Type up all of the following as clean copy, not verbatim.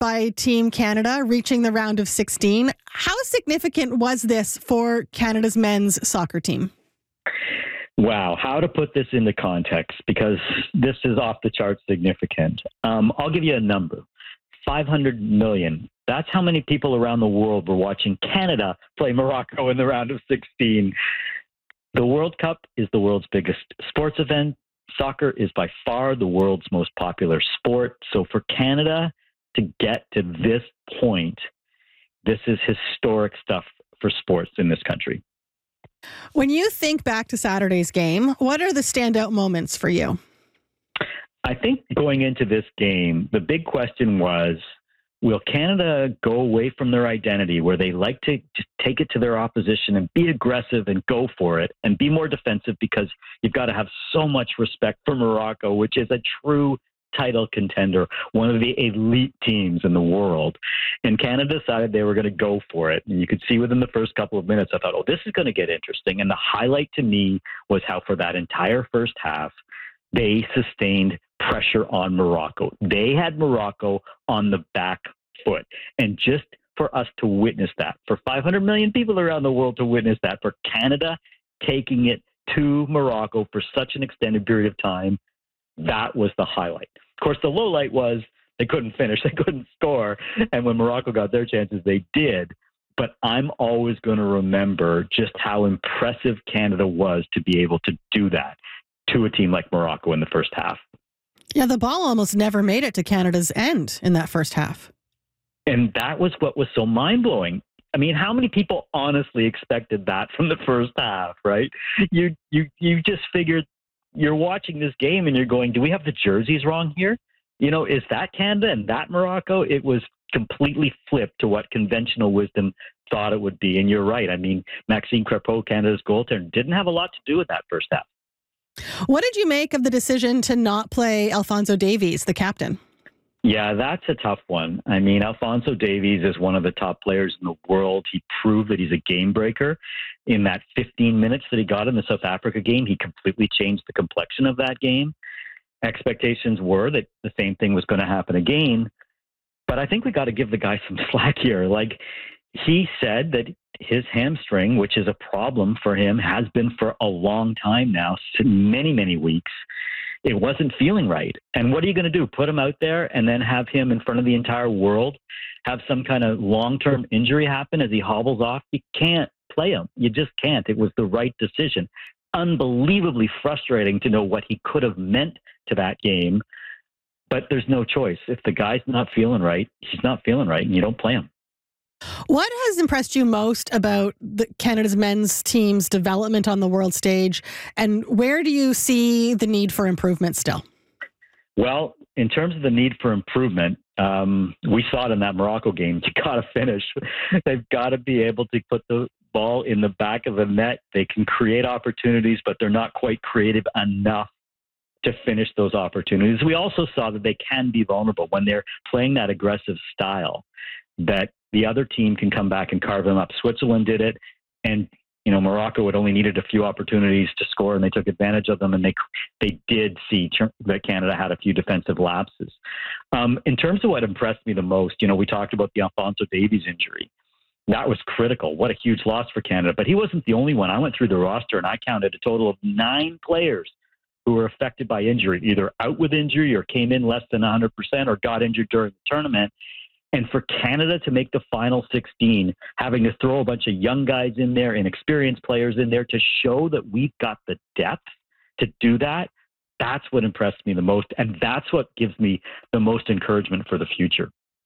by Team Canada, reaching the round of 16. How significant was this for Canada's men's soccer team? Wow, how to put this into context, because this is off the charts significant. I'll give you a number, 500 million. That's how many people around the world were watching Canada play Morocco in the round of 16. The World Cup is the world's biggest sports event. Soccer is by far the world's most popular sport. So for Canada to get to this point, this is historic stuff for sports in this country. When you think back to Saturday's game, what are the standout moments for you? I think going into this game, the big question was, will Canada go away from their identity where they like to just take it to their opposition and be aggressive and go for it and be more defensive, because you've got to have so much respect for Morocco, which is a true title contender, one of the elite teams in the world. And Canada decided they were going to go for it. And you could see within the first couple of minutes, I thought, oh, this is going to get interesting. And the highlight to me was how for that entire first half, they sustained pressure on Morocco. They had Morocco on the back foot. And just for us to witness that, for 500 million people around the world to witness that, for Canada taking it to Morocco for such an extended period of time, that was the highlight. Of course, the low light was they couldn't finish, they couldn't score. And when Morocco got their chances, they did. But I'm always going to remember just how impressive Canada was to be able to do that to a team like Morocco in the first half. Yeah, the ball almost never made it to Canada's end in that first half. And that was what was so mind-blowing. I mean, how many people honestly expected that from the first half, right? You just figured, you're watching this game and you're going, do we have the jerseys wrong here? You know, is that Canada and that Morocco? It was completely flipped to what conventional wisdom thought it would be. And you're right. I mean, Maxime Crépeau, Canada's goaltender, didn't have a lot to do with that first half. What did you make of the decision to not play Alphonso Davies, the captain? Yeah, that's a tough one. I mean, Alphonso Davies is one of the top players in the world. He proved that he's a game breaker. In that 15 minutes that he got in the South Africa game, he completely changed the complexion of that game. Expectations were that the same thing was going to happen again. But I think we got to give the guy some slack here. Like, he said that his hamstring, which is a problem for him, has been for a long time now, many, many weeks. It wasn't feeling right. And what are you going to do? Put him out there and then have him in front of the entire world, have some kind of long-term injury happen as he hobbles off? You can't play him. You just can't. It was the right decision. Unbelievably frustrating to know what he could have meant to that game. But there's no choice. If the guy's not feeling right, he's not feeling right, and you don't play him. What has impressed you most about Canada's men's team's development on the world stage, and where do you see the need for improvement still? Well, in terms of the need for improvement, we saw it in that Morocco game. You got to finish. They've got to be able to put the ball in the back of the net. They can create opportunities, but they're not quite creative enough to finish those opportunities. We also saw that they can be vulnerable when they're playing that aggressive style, that the other team can come back and carve them up. Switzerland did it, and Morocco had only needed a few opportunities to score, and they took advantage of them, and they did see that Canada had a few defensive lapses. In terms of what impressed me the most, we talked about the Alphonso Davies injury. That was critical. What a huge loss for Canada. But he wasn't the only one. I went through the roster, and I counted a total of 9 players who were affected by injury, either out with injury or came in less than 100% or got injured during the tournament. And for Canada to make the final 16, having to throw a bunch of young guys in there, inexperienced players in there to show that we've got the depth to do that, that's what impressed me the most. And that's what gives me the most encouragement for the future.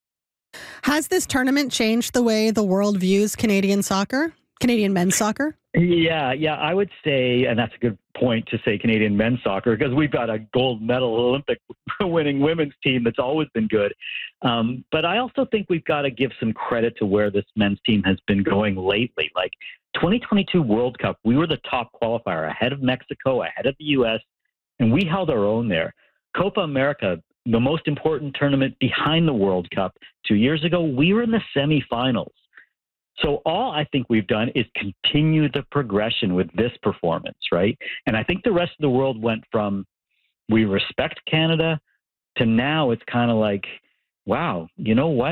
Has this tournament changed the way the world views Canadian men's soccer? Yeah, I would say, and that's a good point to say Canadian men's soccer, because we've got a gold medal Olympic winning women's team that's always been good. But I also think we've got to give some credit to where this men's team has been going lately. Like 2022 World Cup, we were the top qualifier, ahead of Mexico, ahead of the U.S., and we held our own there. Copa America, the most important tournament behind the World Cup 2 years ago, we were in the semifinals. So all I think we've done is continue the progression with this performance, right? And I think the rest of the world went from we respect Canada to now it's kind of like, wow, you know what?